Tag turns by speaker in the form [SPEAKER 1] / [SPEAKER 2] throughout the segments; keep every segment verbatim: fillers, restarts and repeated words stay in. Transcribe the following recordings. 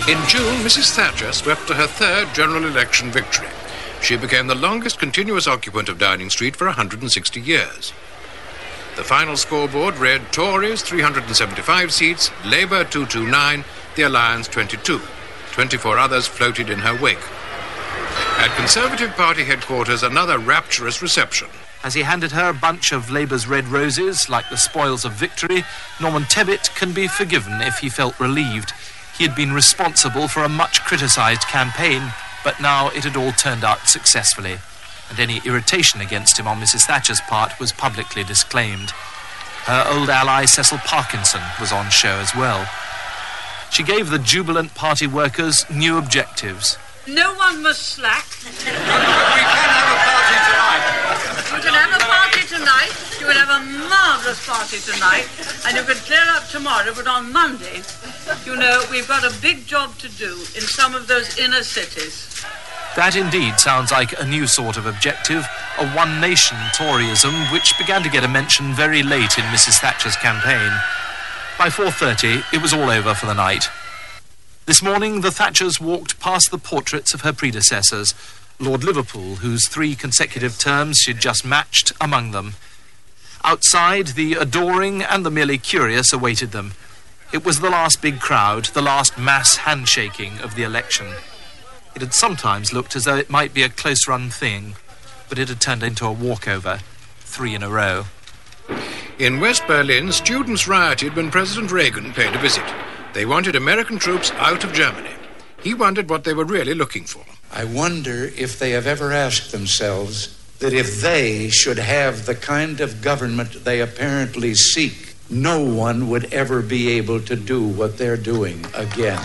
[SPEAKER 1] In June, Missus Thatcher swept to her third general election victory. She became the longest continuous occupant of Downing Street for one hundred sixty years. The final scoreboard read Tories three hundred seventy-five seats, Labour two hundred twenty-nine, the Alliance twenty-two. twenty-four others floated in her wake. At Conservative Party headquarters, another rapturous reception.
[SPEAKER 2] As he handed her a bunch of Labour's red roses, like the spoils of victory, Norman Tebbit can be forgiven if he felt relieved. He had been responsible for a much criticised campaign, but now it had all turned out successfully, and any irritation against him on Missus Thatcher's part was publicly disclaimed. Her old ally Cecil Parkinson was on show as well. She gave the jubilant party workers new objectives.
[SPEAKER 3] No one must slack.
[SPEAKER 4] We can have a party tonight.
[SPEAKER 3] You can have a party tonight. You will have a marvellous party tonight. And you can clear up tomorrow, but on Monday, you know, we've got a big job to do in some of those inner cities.
[SPEAKER 2] That indeed sounds like a new sort of objective, a one-nation Toryism, which began to get a mention very late in Missus Thatcher's campaign. By four thirty, it was all over for the night. This morning, the Thatchers walked past the portraits of her predecessors, Lord Liverpool, whose three consecutive terms she'd just matched, among them. Outside, the adoring and the merely curious awaited them. It was the last big crowd, the last mass handshaking of the election. It had sometimes looked as though it might be a close-run thing, but it had turned into a walkover, three in a row.
[SPEAKER 1] In West Berlin, students rioted when President Reagan paid a visit. They wanted American troops out of Germany. He wondered what they were really looking for.
[SPEAKER 5] I wonder if they have ever asked themselves that if they should have the kind of government they apparently seek, no one would ever be able to do what they're doing again.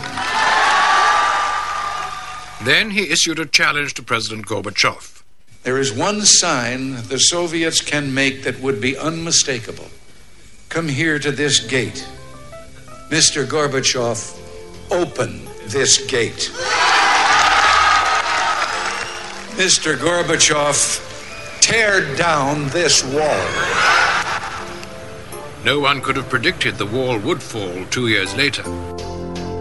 [SPEAKER 1] Then he issued a challenge to President Gorbachev.
[SPEAKER 5] There is one sign the Soviets can make that would be unmistakable. Come here to this gate. Mister Gorbachev, open this gate. Mister Gorbachev, tear down this wall.
[SPEAKER 1] No one could have predicted the wall would fall two years later.